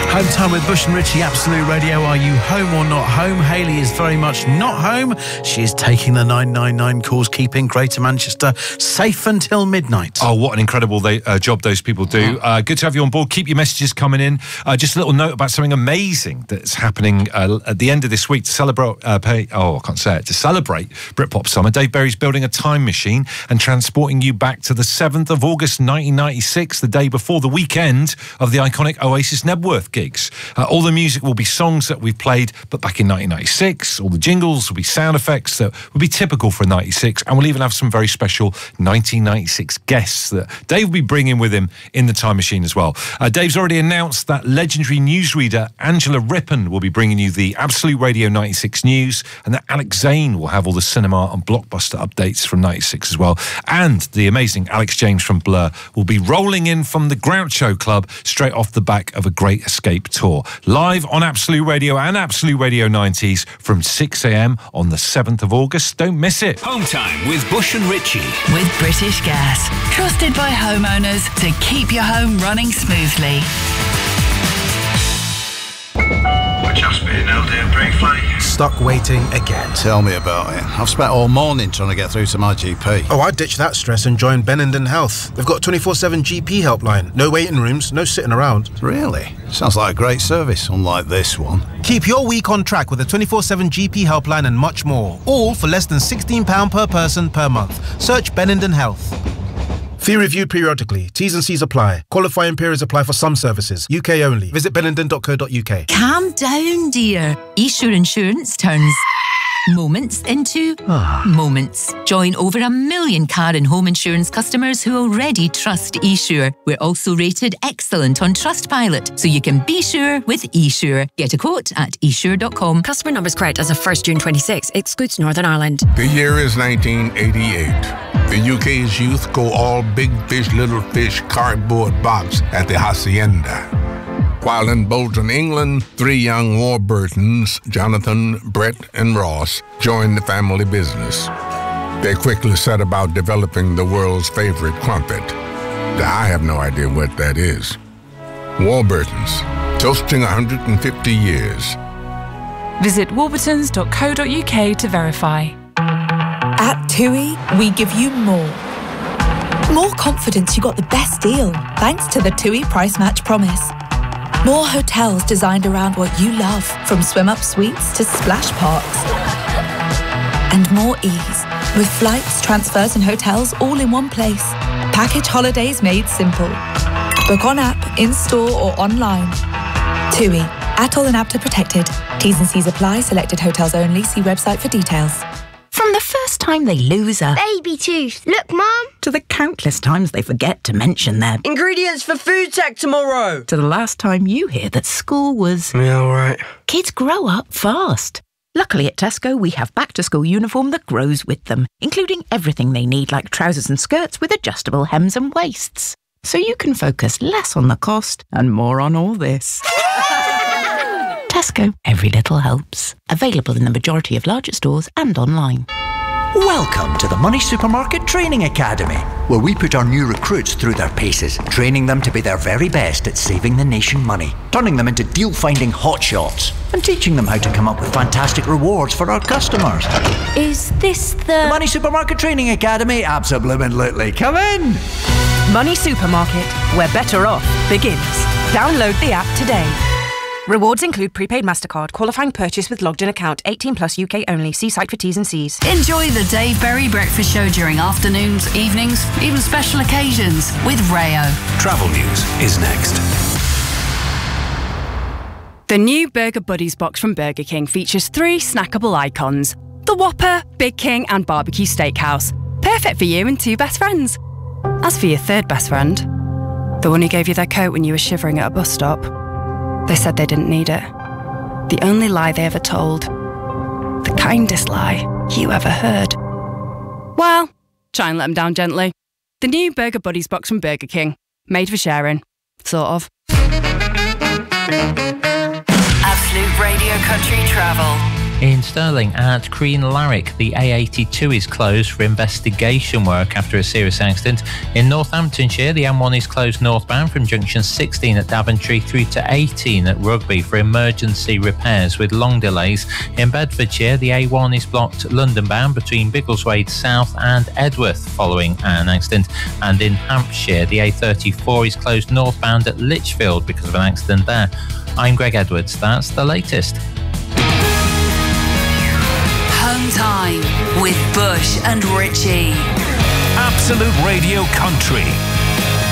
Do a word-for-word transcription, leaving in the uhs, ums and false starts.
Home time with Bush and Richie, Absolute Radio. Are you home or not home? Hayley is very much not home. She is taking the nine nine nine calls, keeping Greater Manchester safe until midnight. Oh, what an incredible they, uh, job those people do. Uh, good to have you on board. Keep your messages coming in. Uh, just a little note about something amazing that's happening uh, at the end of this week to celebrate, uh, pay, oh, I can't say it, to celebrate Britpop Summer. Dave Berry's building a time machine and transporting you back to the seventh of August nineteen ninety-six, the day before the weekend of the iconic Oasis Nebworth gigs. Uh, all the music will be songs that we've played, but back in nineteen ninety-six. All the jingles will be sound effects that would be typical for ninety-six, and we'll even have some very special nineteen ninety-six guests that Dave will be bringing with him in the time machine as well. Uh, Dave's already announced that legendary newsreader Angela Rippon will be bringing you the Absolute Radio ninety-six news, and that Alex Zane will have all the cinema and blockbuster updates from ninety-six as well. And the amazing Alex James from Blur will be rolling in from the Groucho Club straight off the back of a Great Escape tour. Live on Absolute Radio and Absolute Radio nineties from six a.m. on the seventh of August. Don't miss it. Home time with Bush and Richie. With British Gas. Trusted by homeowners to keep your home running smoothly. Just been held here briefly. Stuck waiting again. Tell me about it. I've spent all morning trying to get through to my G P. Oh, I'd ditch that stress and join Benenden Health. They've got a twenty-four seven G P helpline. No waiting rooms, no sitting around. Really? Sounds like a great service, unlike this one. Keep your week on track with a twenty-four seven G P helpline and much more. All for less than sixteen pounds per person per month. Search Benenden Health. Fee reviewed periodically. T's and C's apply. Qualifying periods apply for some services. U K only. Visit benenden dot co dot U K. Calm down, dear. eSure Insurance turns moments into moments. Join over a million car and home insurance customers who already trust eSure. We're also rated excellent on Trustpilot, so you can be sure with eSure. Get a quote at e sure dot com. Customer numbers correct as of first June twenty-six. Excludes Northern Ireland. The year is nineteen eighty-eight. The U K's youth go all big fish, little fish, cardboard box at the Hacienda. While in Bolton, England, three young Warburtons, Jonathan, Brett, and Ross, joined the family business. They quickly set about developing the world's favorite crumpet. I have no idea what that is. Warburtons, toasting one hundred fifty years. Visit warburtons dot co dot U K to verify. At TUI, we give you more. More confidence you got the best deal, thanks to the TUI Price Match Promise. More hotels designed around what you love, from swim-up suites to splash parks. And more ease, with flights, transfers and hotels all in one place. Package holidays made simple. Book on app, in-store or online. TUI, Atoll and Apta protected. T's and C's apply, selected hotels only. See website for details. From the first time they lose a baby tooth, look, Mum, to the countless times they forget to mention their ingredients for food tech tomorrow, to the last time you hear that school was yeah, all right. Kids grow up fast. Luckily at Tesco, we have back-to-school uniform that grows with them, including everything they need, like trousers and skirts with adjustable hems and waists. So you can focus less on the cost and more on all this. Tesco, every little helps. Available in the majority of larger stores and online. Welcome to the Money Supermarket Training Academy, where we put our new recruits through their paces, training them to be their very best at saving the nation money, turning them into deal-finding hotshots, and teaching them how to come up with fantastic rewards for our customers. Is this the... The Money Supermarket Training Academy? Absolutely. Come in! Money Supermarket, where better off begins. Download the app today. Rewards include prepaid MasterCard, qualifying purchase with logged-in account, eighteen plus U K only. See site for T's and C's. Enjoy the Dave Berry Breakfast Show during afternoons, evenings, even special occasions with Rayo. Travel news is next. The new Burger Buddies box from Burger King features three snackable icons. The Whopper, Big King and Barbecue Steakhouse. Perfect for you and two best friends. As for your third best friend, the one who gave you their coat when you were shivering at a bus stop, they said they didn't need it. The only lie they ever told. The kindest lie you ever heard. Well, try and let them down gently. The new Burger Buddies box from Burger King. Made for sharing. Sort of. Absolute Radio Country Travel. In Stirling at Crean Larrick, the A eighty-two is closed for investigation work after a serious accident. In Northamptonshire, the M one is closed northbound from junction sixteen at Daventry through to eighteen at Rugby for emergency repairs with long delays. In Bedfordshire, the A one is blocked London bound between Biggleswade South and Edworth following an accident. And in Hampshire, the A thirty-four is closed northbound at Lichfield because of an accident there. I'm Greg Edwards. That's the latest. Home time with Bush and Richie. Absolute Radio Country.